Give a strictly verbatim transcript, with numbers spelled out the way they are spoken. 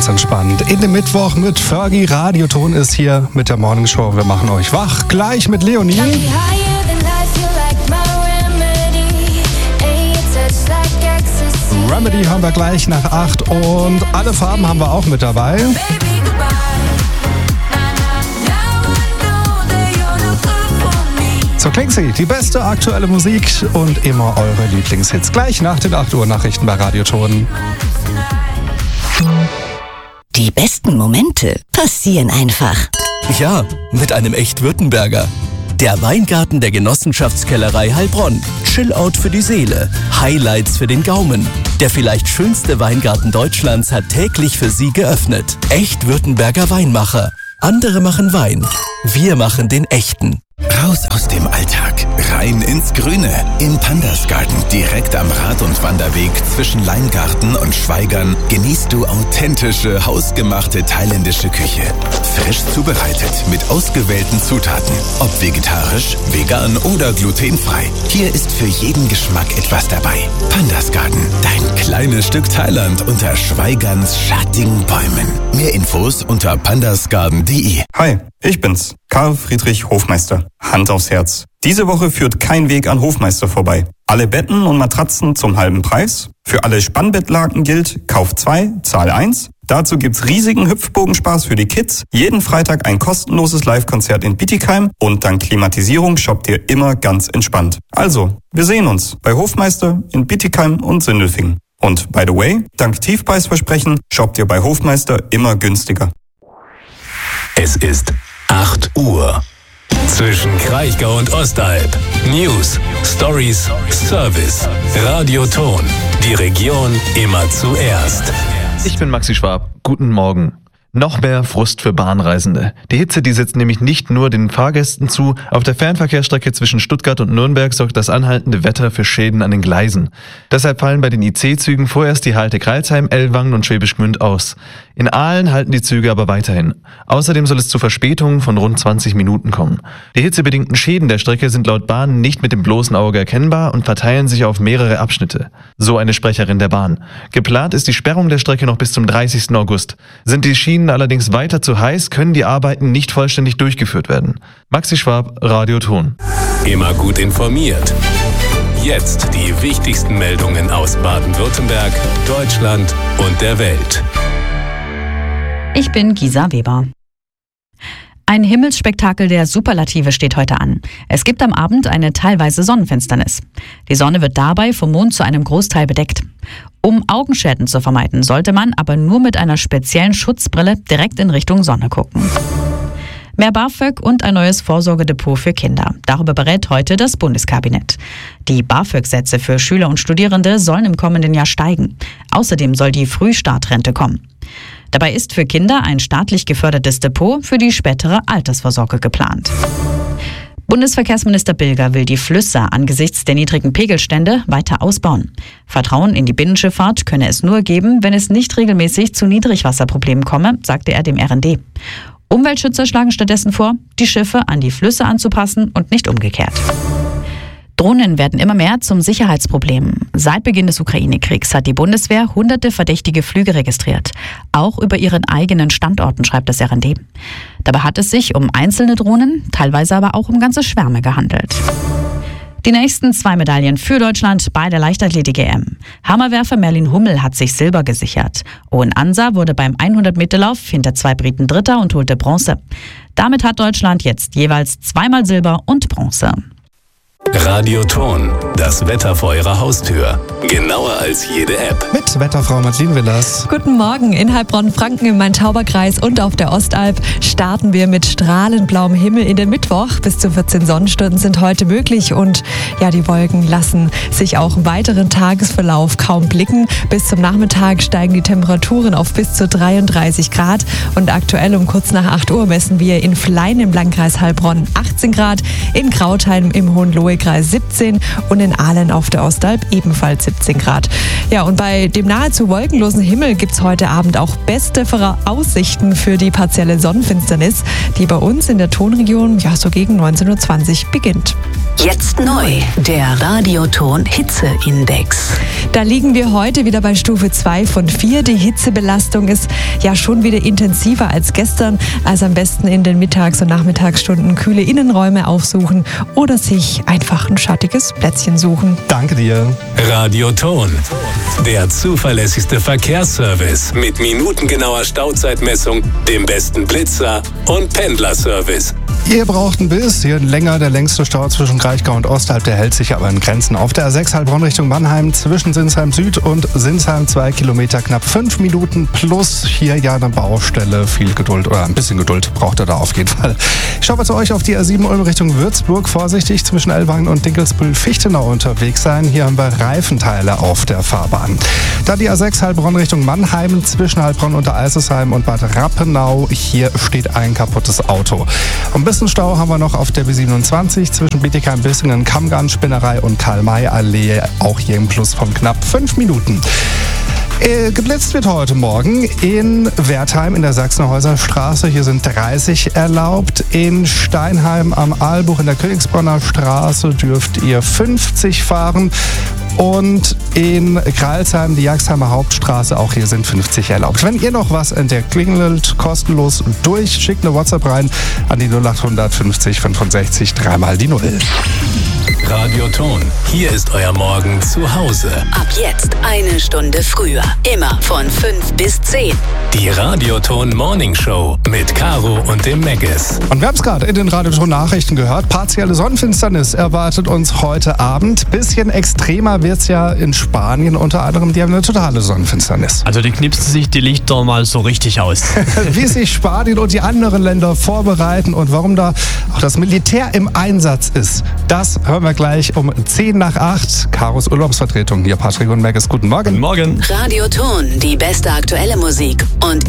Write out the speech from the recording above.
ganz entspannt. In dem Mittwoch mit Fergie. Radioton ist hier mit der Morning Show. Wir machen euch wach. Gleich mit Leonie. Remedy haben wir gleich nach acht und alle Farben haben wir auch mit dabei. So klingt sie, die beste aktuelle Musik und immer eure Lieblingshits. Gleich nach den acht Uhr Nachrichten bei Radioton. Die besten Momente passieren einfach. Ja, mit einem Echt-Württemberger. Der Weingarten der Genossenschaftskellerei Heilbronn. Chillout für die Seele. Highlights für den Gaumen. Der vielleicht schönste Weingarten Deutschlands hat täglich für Sie geöffnet. Echt-Württemberger Weinmacher. Andere machen Wein. Wir machen den echten. Raus aus dem Alltag, rein ins Grüne. Im Pandasgarten, direkt am Rad- und Wanderweg zwischen Leingarten und Schweigern, genießt du authentische, hausgemachte thailändische Küche. Frisch zubereitet, mit ausgewählten Zutaten. Ob vegetarisch, vegan oder glutenfrei. Hier ist für jeden Geschmack etwas dabei. Pandasgarten, dein kleines Stück Thailand unter Schweigerns schattigen Bäumen. Mehr Infos unter pandasgarten punkt de. Hi, ich bin's, Karl Friedrich Hofmeister. Hand aufs Herz. Diese Woche führt kein Weg an Hofmeister vorbei. Alle Betten und Matratzen zum halben Preis. Für alle Spannbettlaken gilt, kauf zwei, zahl eins. Dazu gibt's riesigen Hüpfbogenspaß für die Kids. Jeden Freitag ein kostenloses Live-Konzert in Bietigheim und dank Klimatisierung shoppt ihr immer ganz entspannt. Also, wir sehen uns bei Hofmeister in Bietigheim und Sindelfingen. Und by the way, dank Tiefpreisversprechen shoppt ihr bei Hofmeister immer günstiger. Es ist acht Uhr. Zwischen Kraichgau und Ostalb. News, Stories, Service. Radioton. Die Region immer zuerst. Ich bin Maxi Schwab. Guten Morgen. Noch mehr Frust für Bahnreisende. Die Hitze, die setzt nämlich nicht nur den Fahrgästen zu. Auf der Fernverkehrsstrecke zwischen Stuttgart und Nürnberg sorgt das anhaltende Wetter für Schäden an den Gleisen. Deshalb fallen bei den I C-Zügen vorerst die Halte Crailsheim, Ellwangen und Schwäbisch Gmünd aus. In Aalen halten die Züge aber weiterhin. Außerdem soll es zu Verspätungen von rund zwanzig Minuten kommen. Die hitzebedingten Schäden der Strecke sind laut Bahn nicht mit dem bloßen Auge erkennbar und verteilen sich auf mehrere Abschnitte. So eine Sprecherin der Bahn. Geplant ist die Sperrung der Strecke noch bis zum dreißigsten August. Sind die Schienen allerdings weiter zu heiß, können die Arbeiten nicht vollständig durchgeführt werden. Maxi Schwab, Radioton. Immer gut informiert. Jetzt die wichtigsten Meldungen aus Baden-Württemberg, Deutschland und der Welt. Ich bin Gisa Weber. Ein Himmelsspektakel der Superlative steht heute an. Es gibt am Abend eine teilweise Sonnenfinsternis. Die Sonne wird dabei vom Mond zu einem Großteil bedeckt. Um Augenschäden zu vermeiden, sollte man aber nur mit einer speziellen Schutzbrille direkt in Richtung Sonne gucken. Mehr BAföG und ein neues Vorsorgedepot für Kinder. Darüber berät heute das Bundeskabinett. Die BAföG-Sätze für Schüler und Studierende sollen im kommenden Jahr steigen. Außerdem soll die Frühstartrente kommen. Dabei ist für Kinder ein staatlich gefördertes Depot für die spätere Altersvorsorge geplant. Bundesverkehrsminister Bilger will die Flüsse angesichts der niedrigen Pegelstände weiter ausbauen. Vertrauen in die Binnenschifffahrt könne es nur geben, wenn es nicht regelmäßig zu Niedrigwasserproblemen komme, sagte er dem R N D. Umweltschützer schlagen stattdessen vor, die Schiffe an die Flüsse anzupassen und nicht umgekehrt. Drohnen werden immer mehr zum Sicherheitsproblem. Seit Beginn des Ukraine-Kriegs hat die Bundeswehr hunderte verdächtige Flüge registriert. Auch über ihren eigenen Standorten, schreibt das R N D. Dabei hat es sich um einzelne Drohnen, teilweise aber auch um ganze Schwärme gehandelt. Die nächsten zwei Medaillen für Deutschland bei der Leichtathletik-E M. Hammerwerfer Merlin Hummel hat sich Silber gesichert. Owen Ansa wurde beim hundert-Meter-Lauf hinter zwei Briten Dritter und holte Bronze. Damit hat Deutschland jetzt jeweils zweimal Silber und Bronze. Radioton, das Wetter vor Ihrer Haustür. Genauer als jede App. Mit Wetterfrau Madeleine Willers. Guten Morgen. In Heilbronn-Franken im Main-Tauber-Kreis und auf der Ostalb starten wir mit strahlend blauem Himmel in den Mittwoch. Bis zu vierzehn Sonnenstunden sind heute möglich und ja, die Wolken lassen sich auch im weiteren Tagesverlauf kaum blicken. Bis zum Nachmittag steigen die Temperaturen auf bis zu dreiunddreißig Grad und aktuell um kurz nach acht Uhr messen wir in Flein im Landkreis Heilbronn achtzehn Grad, in Krautheim im Hohenlohe-Kreis siebzehn und in Aalen auf der Ostalb ebenfalls siebzehn Grad. Ja, und bei dem nahezu wolkenlosen Himmel gibt es heute Abend auch beste Aussichten für die partielle Sonnenfinsternis, die bei uns in der Tonregion ja so gegen neunzehn Uhr zwanzig beginnt. Jetzt neu, der Radioton Hitzeindex. Da liegen wir heute wieder bei Stufe zwei von vier. Die Hitzebelastung ist ja schon wieder intensiver als gestern. Also am besten in den Mittags- und Nachmittagsstunden kühle Innenräume aufsuchen oder sich einfach ein schattiges Plätzchen suchen. Danke dir. Radioton, der zuverlässigste Verkehrsservice mit minutengenauer Stauzeitmessung, dem besten Blitzer und Pendlerservice. Ihr braucht ein bisschen länger. Der längste Stau zwischen Kraichgau und Ostalb, der hält sich aber in Grenzen. Auf der A sechs Heilbronn Richtung Mannheim zwischen Sinsheim Süd und Sinsheim zwei Kilometer, knapp fünf Minuten plus hier ja eine Baustelle. Viel Geduld oder ein bisschen Geduld braucht ihr da auf jeden Fall. Ich schaue mal zu euch auf die A sieben Ulm Richtung Würzburg. Vorsichtig zwischen Ellwangen und Dinkelsbühl-Fichtenau unterwegs sein. Hier haben wir Reifenteile auf der Fahrbahn. Dann die A sechs Heilbronn Richtung Mannheim zwischen Heilbronn und Eisesheim und Bad Rappenau. Hier steht ein kaputtes Auto. Ein bisschen Stau haben wir noch auf der B siebenundzwanzig zwischen Bietigheim, Bissingen, Kammgarn, Spinnerei und Karl-May-Allee. Auch hier im Plus von knapp fünf Minuten. Äh, geblitzt wird heute Morgen in Wertheim in der Sachsenhäuser Straße. Hier sind dreißig erlaubt. In Steinheim am Aalbuch in der Königsbronner Straße dürft ihr fünfzig fahren. Und in Kreilsheim, die Jagstheimer Hauptstraße, auch hier sind fünfzig erlaubt. Wenn ihr noch was entdeckt, klingelt kostenlos durch, schickt eine WhatsApp rein an die null acht fünfzig fünfundsechzig dreimal die Null. Radioton, hier ist euer Morgen zu Hause. Ab jetzt eine Stunde früher. Immer von fünf bis zehn. Die Radioton Morning Show mit Caro und dem Meggis. Und wir haben es gerade in den Radioton Nachrichten gehört. Partielle Sonnenfinsternis erwartet uns heute Abend. Bisschen extremer wird es ja in Spanien unter anderem. Die haben eine totale Sonnenfinsternis. Also die knipsen sich die Lichter mal so richtig aus. Wie sich Spanien und die anderen Länder vorbereiten und warum da auch das Militär im Einsatz ist, das hören wir gleich um zehn nach acht. Karos Urlaubsvertretung. Hier Patrick und Meggis. Guten Morgen. Guten Morgen. Radioton, die beste aktuelle Musik und